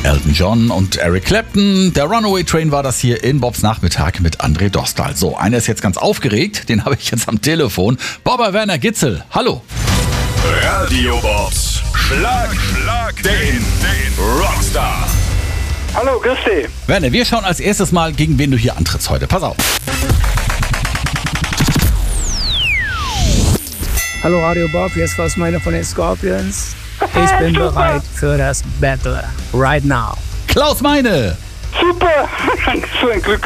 Elton John und Eric Clapton. Der Runaway Train war das hier in Bobs Nachmittag mit André Dostal. So, einer ist jetzt ganz aufgeregt, den habe ich jetzt am Telefon. Bobber Werner Gitzel, hallo. Radio Bobs, Schlag den Rockstar. Hallo, grüß dich. Werner, wir schauen als erstes mal, gegen wen du hier antrittst heute. Pass auf. Hallo Radio Bob, hier ist Klaus Meine von den Scorpions. Ich bin bereit für das Battle. Right now. Klaus Meine. Super, so ein Glück.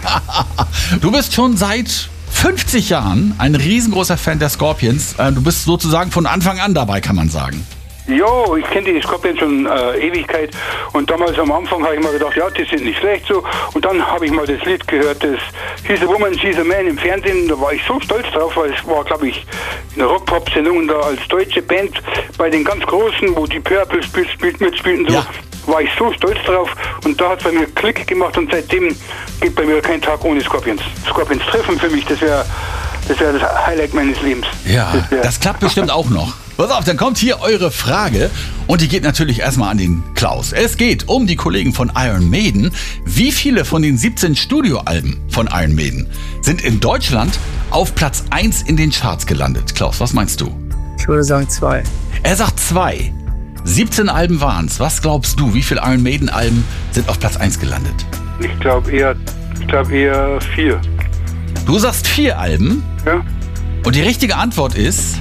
Du bist schon seit 50 Jahren ein riesengroßer Fan der Scorpions. Du bist sozusagen von Anfang an dabei, kann man sagen. Jo, ich kenne die Scorpions schon Ewigkeit und damals am Anfang habe ich mal gedacht, ja, die sind nicht schlecht so. Und dann habe ich mal das Lied gehört, das He's a Woman, She's a Man im Fernsehen. Da war ich so stolz drauf, weil es war, glaube ich, eine Rock-Pop-Sendung da als deutsche Band bei den ganz Großen, wo die Purple mitspielten so. Ja. War ich so stolz drauf und da hat es bei mir Klick gemacht und seitdem geht bei mir kein Tag ohne Scorpions. Scorpions treffen für mich, das wäre das Highlight meines Lebens. Ja, das klappt bestimmt auch noch. Pass auf, dann kommt hier eure Frage und die geht natürlich erstmal an den Klaus. Es geht um die Kollegen von Iron Maiden. Wie viele von den 17 Studioalben von Iron Maiden sind in Deutschland auf Platz 1 in den Charts gelandet? Klaus, was meinst du? Ich würde sagen 2. Er sagt 2. 17 Alben waren's. Was glaubst du, wie viele Iron Maiden Alben sind auf Platz 1 gelandet? Ich glaube eher 4. Du sagst 4 Alben Ja? und die richtige Antwort ist...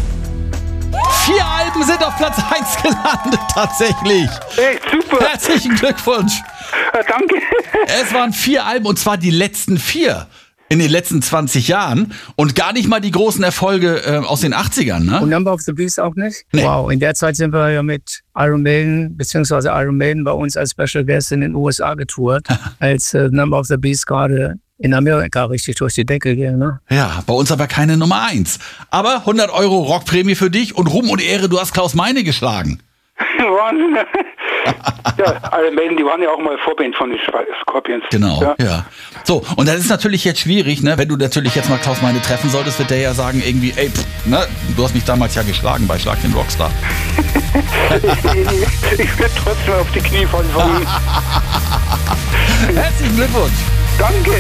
4 Alben sind auf Platz 1 gelandet, tatsächlich. Echt super. Herzlichen Glückwunsch. Danke. Es waren 4 Alben und zwar die letzten 4 in den letzten 20 Jahren und gar nicht mal die großen Erfolge aus den 80ern, ne? Und Number of the Beast auch nicht? Nee. Wow, in der Zeit sind wir ja mit Iron Maiden, beziehungsweise Iron Maiden bei uns als Special Guest in den USA getourt, als Number of the Beast gerade in Amerika richtig durch die Decke ging, ne? Ja, bei uns aber keine Nummer 1. Aber 100 € Rockprämie für dich und Ruhm und Ehre, du hast Klaus Meine geschlagen. Wahnsinn. Ja, Iron Maiden, die waren ja auch mal Vorband von den Scorpions. Genau, ja. So, und das ist natürlich jetzt schwierig, ne? Wenn du natürlich jetzt mal Klaus Meine treffen solltest, wird der ja sagen irgendwie, ey, ne? Du hast mich damals ja geschlagen bei Schlag den Rockstar. Ich werde trotzdem auf die Knie fallen von ihm. Herzlichen Glückwunsch. Danke.